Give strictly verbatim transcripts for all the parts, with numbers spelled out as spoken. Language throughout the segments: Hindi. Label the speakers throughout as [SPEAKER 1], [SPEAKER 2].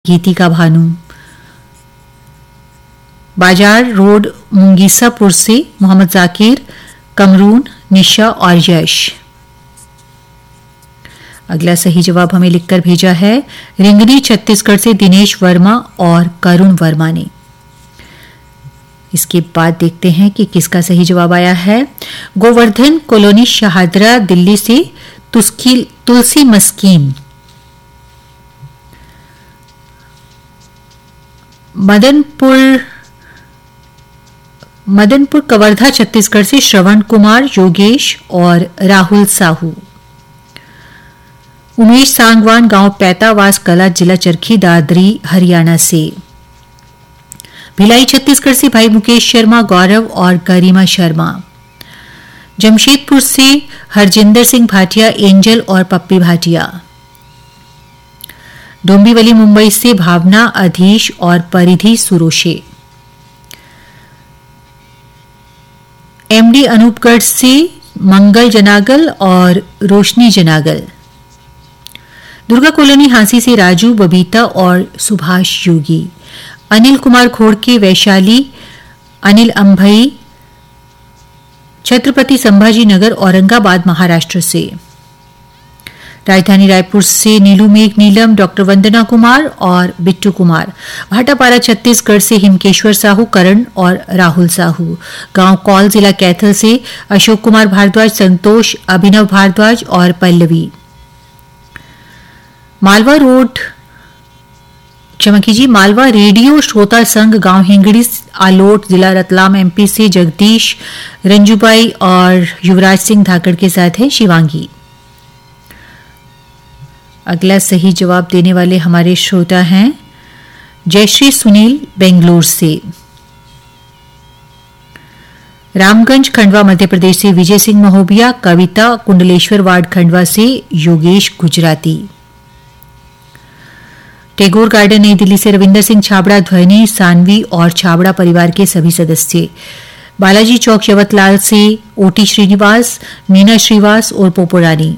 [SPEAKER 1] गीतिका भानु। बाजार रोड मुंगीसापुर से मोहम्मद जाकिर, कमरून, निशा और यश। अगला सही जवाब हमें लिखकर भेजा है रिंगनी छत्तीसगढ़ से दिनेश वर्मा और करुण वर्मा ने। इसके बाद देखते हैं कि किसका सही जवाब आया है। गोवर्धन कॉलोनी शाहदरा दिल्ली से तुस्की तुलसी मस्कीन। मदनपुर मदनपुर कवर्धा छत्तीसगढ़ से श्रवण कुमार, योगेश और राहुल साहू। उमेश सांगवान गांव पैतावास कला, जिला चरखी दादरी, हरियाणा से। भिलाई छत्तीसगढ़ से भाई मुकेश शर्मा, गौरव और गरिमा शर्मा। जमशेदपुर से हरजिंदर सिंह भाटिया, एंजल और पप्पी भाटिया। डोंबिवली मुंबई से भावना, अधीश और परिधि सुरोशे। एमडी अनूपगढ़ से मंगल जनागल और रोशनी जनागल। दुर्गा कॉलोनी हांसी से राजू, बबीता और सुभाष योगी। अनिल कुमार खोड़के, वैशाली, अनिल अंभई, छत्रपति संभाजी नगर, औरंगाबाद, महाराष्ट्र से। राजधानी रायपुर से नीलू मेघ नीलम, डॉक्टर वंदना कुमार और बिट्टू कुमार। भाटापारा छत्तीसगढ़ से हिमकेश्वर साहू, करण और राहुल साहू। गांव कौल, जिला कैथल से अशोक कुमार भारद्वाज, संतोष, अभिनव भारद्वाज और पल्लवी। मालवा रोड क्षमा कीजिए मालवा रेडियो श्रोता संघ, गांव हिंगड़ी, आलोट, जिला रतलाम, एमपी से जगदीश, रंजूबाई और युवराज सिंह धाकड़ के साथ है शिवांगी। अगला सही जवाब देने वाले हमारे श्रोता हैं जयश्री सुनील, बेंगलुरु से। रामगंज खंडवा मध्य प्रदेश से विजय सिंह महोबिया, कविता, कुंडलेश्वर वार्ड खंडवा से योगेश गुजराती। टैगोर गार्डन नई दिल्ली से रविंदर सिंह छाबड़ा, ध्वनि, सानवी और छाबड़ा परिवार के सभी सदस्य। बालाजी चौक यवतलाल से ओटी श्रीनिवास, मीना श्रीवास और पोपोरानी।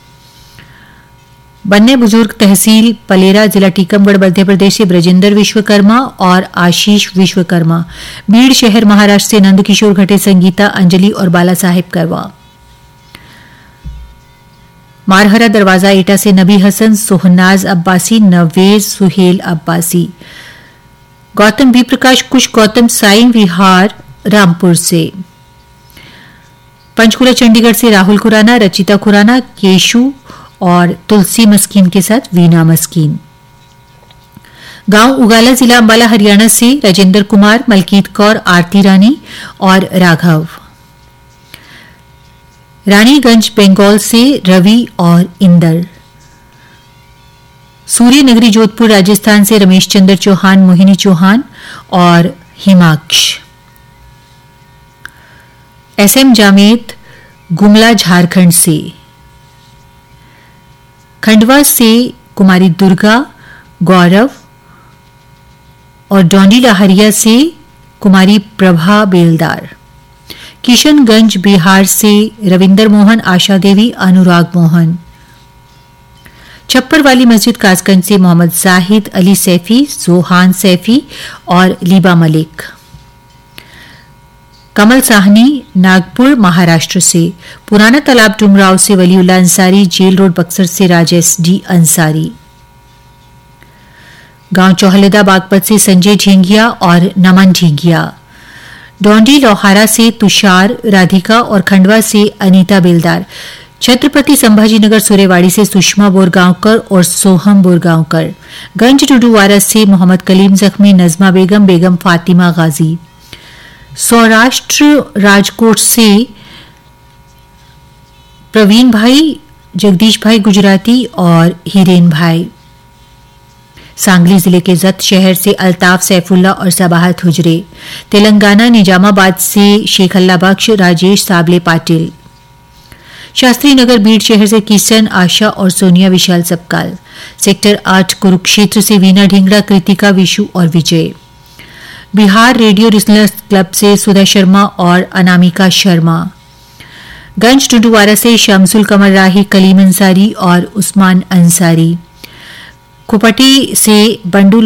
[SPEAKER 1] बन्ने बुजुर्ग तहसील पलेरा, जिला टीकमगढ़, मध्य प्रदेश से ब्रजेंद्र विश्वकर्मा और आशीष विश्वकर्मा। बीड़ शहर महाराष्ट्र से नंदकिशोर घटे, संगीता, अंजलि और बाला साहेब करवा। मारहरा दरवाजा एटा से नबी हसन, सोहनाज अब्बासी, नवेज सुहेल अब्बासी। गौतम बी प्रकाश कुश गौतम, साई विहार, रामपुर से। पंचकुला चंडीगढ़ से राहुल खुराना, रचिता खुराना, केशु और तुलसी मस्कीन के साथ वीना मस्कीन। गांव उगाला, जिला अंबाला, हरियाणा से राजेंद्र कुमार, मलकीत कौर, आरती रानी और राघव। रानीगंज बंगाल से रवि और इंदर। सूर्य नगरी जोधपुर राजस्थान से रमेश चंद्र चौहान, मोहिनी चौहान और हिमाक्ष। एसएम जामेद गुमला झारखंड से। खंडवा से कुमारी दुर्गा, गौरव और डोंडी लहरिया से कुमारी प्रभा बेलदार। किशनगंज बिहार से रविंदर मोहन, आशा देवी, अनुराग मोहन। छप्पर वाली मस्जिद कासगंज से मोहम्मद जाहिद, अली सैफी, जोहान सैफी और लीबा मलिक। कमल साहनी नागपुर महाराष्ट्र से। पुराना तालाब डुमराव से वलीउल्ला अंसारी, जेल रोड बक्सर से राजेश डी अंसारी। गांव चौहलेदा बागपत से संजय ढींगिया और नमन ढींगिया। डोंडी लोहारा से तुषार, राधिका और खंडवा से अनीता बेलदार। छत्रपति संभाजीनगर सुरेवाड़ी से सुषमा बोरगांवकर और सोहम बोरगांवकर। गंज डुडुवारा से मोहम्मद कलीम जख्मी, नजमा बेगम, बेगम फातिमा गाजी। सौराष्ट्र राजकोट से प्रवीण भाई, जगदीश भाई गुजराती और हिरेन भाई। सांगली जिले के जत शहर से अल्ताफ सैफुल्ला और सबाहत हुजरे। तेलंगाना निजामाबाद से शेख अल्लाह बख्श, राजेश साबले पाटिल। शास्त्री नगर बीड़ शहर से किशन, आशा और सोनिया विशाल सबकाल। सेक्टर आठ कुरुक्षेत्र से वीना ढिंगड़ा, कृतिका, विशु और विजय। बिहार रेडियो लिसनर्स क्लब से सुधा शर्मा और अनामिका शर्मा। गंज टुडुवारा से शमसुल कमर राही, कलीम अंसारी और उस्मान अंसारी। कुपटी से बंडू